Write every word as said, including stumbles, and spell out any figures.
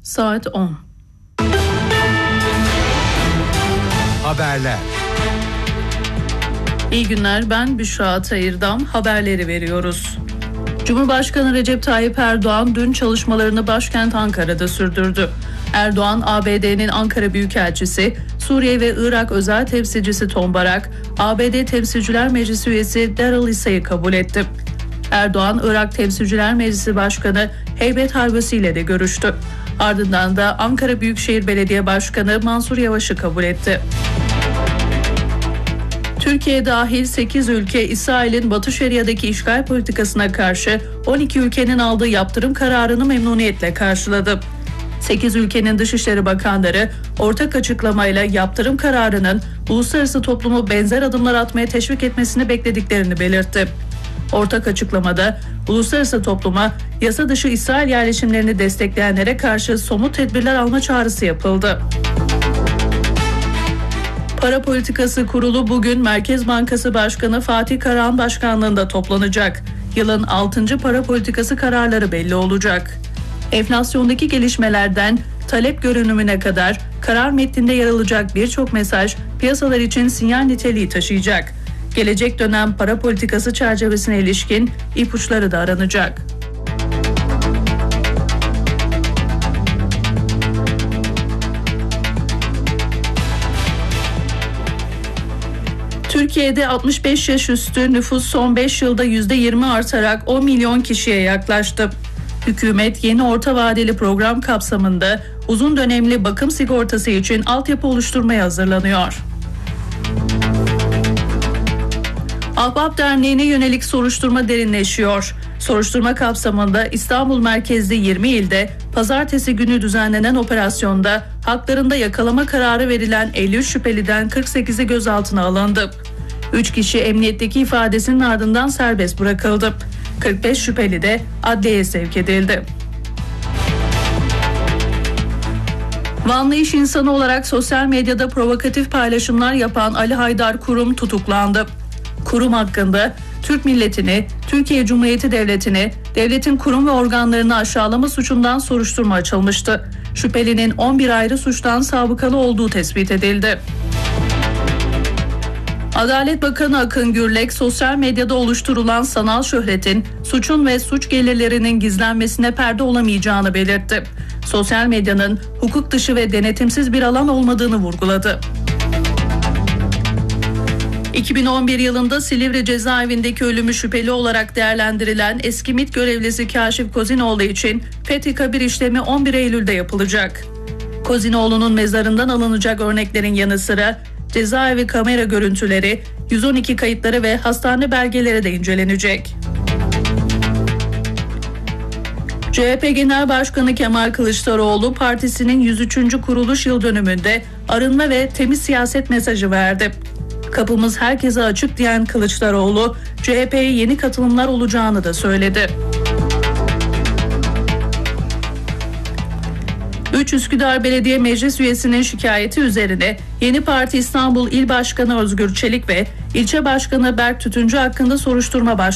Saat on. Haberler. İyi günler, ben Büşra Atayırdam. Haberleri veriyoruz. Cumhurbaşkanı Recep Tayyip Erdoğan dün çalışmalarını başkent Ankara'da sürdürdü. Erdoğan, A B D'nin Ankara Büyükelçisi, Suriye ve Irak özel temsilcisi Tom Barak, A B D Temsilciler Meclisi üyesi Daryl Issey'i kabul etti. Erdoğan, Irak Temsilciler Meclisi Başkanı Heybet Harbasi ile de görüştü. Ardından da Ankara Büyükşehir Belediye Başkanı Mansur Yavaş'ı kabul etti. Türkiye dahil sekiz ülke İsrail'in Batı Şeria'daki işgal politikasına karşı on iki ülkenin aldığı yaptırım kararını memnuniyetle karşıladı. sekiz ülkenin Dışişleri Bakanları ortak açıklamayla yaptırım kararının uluslararası toplumu benzer adımlar atmaya teşvik etmesini beklediklerini belirtti. Ortak açıklamada uluslararası topluma yasa dışı İsrail yerleşimlerini destekleyenlere karşı somut tedbirler alma çağrısı yapıldı. Para Politikası Kurulu bugün Merkez Bankası Başkanı Fatih Karahan başkanlığında toplanacak. Yılın altıncı para politikası kararları belli olacak. Enflasyondaki gelişmelerden talep görünümüne kadar karar metninde yer alacak birçok mesaj piyasalar için sinyal niteliği taşıyacak. Gelecek dönem para politikası çerçevesine ilişkin ipuçları da aranacak. Türkiye'de altmış beş yaş üstü nüfus son beş yılda yüzde yirmi artarak on milyon kişiye yaklaştı. Hükümet yeni orta vadeli program kapsamında uzun dönemli bakım sigortası için altyapı oluşturmaya hazırlanıyor. Ahbap Derneği'ne yönelik soruşturma derinleşiyor. Soruşturma kapsamında İstanbul merkezli yirmi ilde pazartesi günü düzenlenen operasyonda haklarında yakalama kararı verilen elli üç şüpheliden kırk sekizi gözaltına alındı. üç kişi emniyetteki ifadesinin ardından serbest bırakıldı. kırk beş şüpheli de adliyeye sevk edildi. Vanlı iş insanı olarak sosyal medyada provokatif paylaşımlar yapan Ali Haydar Kurum tutuklandı. Kurum hakkında Türk milletini, Türkiye Cumhuriyeti Devleti'ni, devletin kurum ve organlarını aşağılama suçundan soruşturma açılmıştı. Şüphelinin on bir ayrı suçtan sabıkalı olduğu tespit edildi. Adalet Bakanı Akın Gürlek, sosyal medyada oluşturulan sanal şöhretin suçun ve suç gelirlerinin gizlenmesine perde olamayacağını belirtti. Sosyal medyanın hukuk dışı ve denetimsiz bir alan olmadığını vurguladı. iki bin on bir yılında Silivri cezaevindeki ölümü şüpheli olarak değerlendirilen eski MİT görevlisi Kaşif Kozinoğlu için fethi kabir işlemi on bir Eylül'de yapılacak. Kozinoğlu'nun mezarından alınacak örneklerin yanı sıra cezaevi kamera görüntüleri, yüz on iki kayıtları ve hastane belgeleri de incelenecek. C H P Genel Başkanı Kemal Kılıçdaroğlu partisinin yüz üçüncü kuruluş yıl dönümünde arınma ve temiz siyaset mesajı verdi. Kapımız herkese açık diyen Kılıçdaroğlu, C H P'ye yeni katılımlar olacağını da söyledi. üç Üsküdar Belediye Meclis üyesinin şikayeti üzerine Yeni Parti İstanbul İl Başkanı Özgür Çelik ve İlçe Başkanı Berk Tütüncü hakkında soruşturma başlattı.